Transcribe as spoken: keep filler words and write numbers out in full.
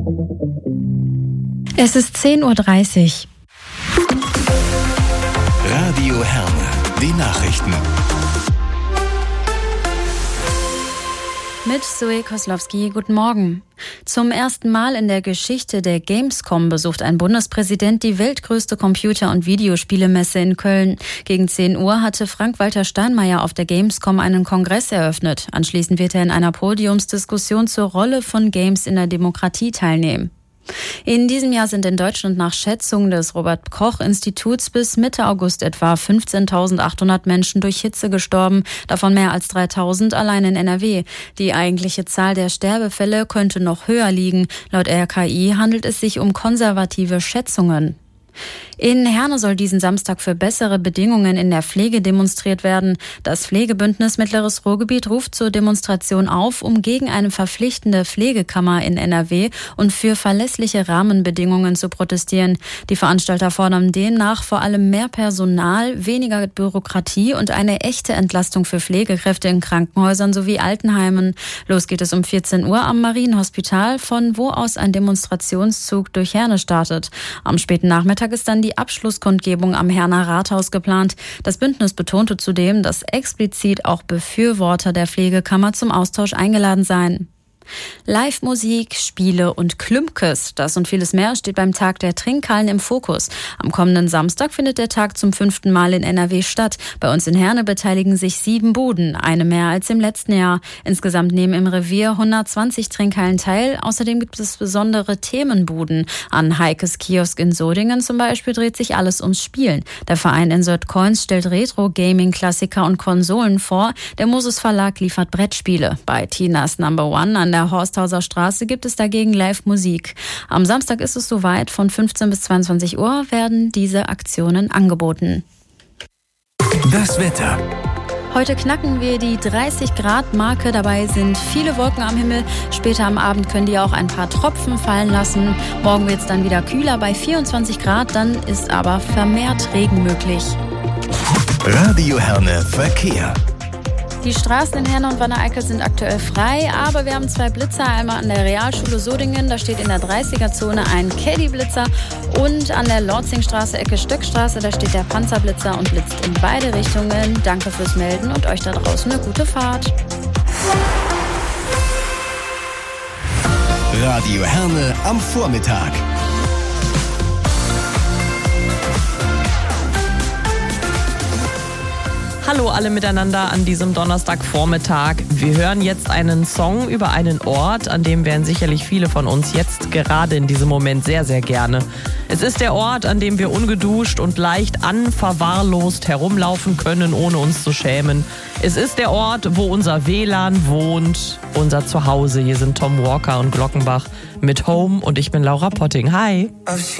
Es ist zehn Uhr dreißig. Radio Herne, die Nachrichten. Mit Zoe Koslowski, guten Morgen. Zum ersten Mal in der Geschichte der Gamescom besucht ein Bundespräsident die weltgrößte Computer- und Videospielemesse in Köln. Gegen zehn Uhr hatte Frank-Walter Steinmeier auf der Gamescom einen Kongress eröffnet. Anschließend wird er in einer Podiumsdiskussion zur Rolle von Games in der Demokratie teilnehmen. In diesem Jahr sind in Deutschland nach Schätzungen des Robert-Koch-Instituts bis Mitte August etwa fünfzehntausendachthundert Menschen durch Hitze gestorben, davon mehr als dreitausend allein in N R W. Die eigentliche Zahl der Sterbefälle könnte noch höher liegen. Laut R K I handelt es sich um konservative Schätzungen. In Herne soll diesen Samstag für bessere Bedingungen in der Pflege demonstriert werden. Das Pflegebündnis Mittleres Ruhrgebiet ruft zur Demonstration auf, um gegen eine verpflichtende Pflegekammer in N R W und für verlässliche Rahmenbedingungen zu protestieren. Die Veranstalter fordern demnach vor allem mehr Personal, weniger Bürokratie und eine echte Entlastung für Pflegekräfte in Krankenhäusern sowie Altenheimen. Los geht es um vierzehn Uhr am Marienhospital, von wo aus ein Demonstrationszug durch Herne startet. Am späten Nachmittag ist dann die Abschlusskundgebung am Herner Rathaus geplant. Das Bündnis betonte zudem, dass explizit auch Befürworter der Pflegekammer zum Austausch eingeladen seien. Live-Musik, Spiele und Klümpkes, das und vieles mehr steht beim Tag der Trinkhallen im Fokus. Am kommenden Samstag findet der Tag zum fünften Mal in N R W statt. Bei uns in Herne beteiligen sich sieben Buden, eine mehr als im letzten Jahr. Insgesamt nehmen im Revier hundertzwanzig Trinkhallen teil. Außerdem gibt es besondere Themenbuden. An Heikes Kiosk in Sodingen zum Beispiel dreht sich alles ums Spielen. Der Verein Insert Coins stellt Retro-Gaming-Klassiker und Konsolen vor. Der Moses Verlag liefert Brettspiele. Bei Tinas Number One an der Horsthauser Straße gibt es dagegen Live-Musik. Am Samstag ist es soweit. Von fünfzehn bis zweiundzwanzig Uhr werden diese Aktionen angeboten. Das Wetter. Heute knacken wir die dreißig Grad Marke. Dabei sind viele Wolken am Himmel. Später am Abend können die auch ein paar Tropfen fallen lassen. Morgen wird es dann wieder kühler bei vierundzwanzig Grad. Dann ist aber vermehrt Regen möglich. Radio Herne Verkehr. Die Straßen in Herne und Wanne-Eickel sind aktuell frei, aber wir haben zwei Blitzer. Einmal an der Realschule Sodingen, da steht in der dreißiger-Zone ein Caddy-Blitzer. Und an der Lorzingstraße, Ecke Stöckstraße, da steht der Panzerblitzer und blitzt in beide Richtungen. Danke fürs Melden und euch da draußen eine gute Fahrt. Radio Herne am Vormittag. Hallo alle miteinander an diesem Donnerstagvormittag. Wir hören jetzt einen Song über einen Ort, an dem wären sicherlich viele von uns jetzt gerade in diesem Moment sehr, sehr gerne. Es ist der Ort, an dem wir ungeduscht und leicht unverwahrlost herumlaufen können, ohne uns zu schämen. Es ist der Ort, wo unser W L A N wohnt, unser Zuhause. Hier sind Tom Walker und Glockenbach mit Home und ich bin Laura Potting. Hi!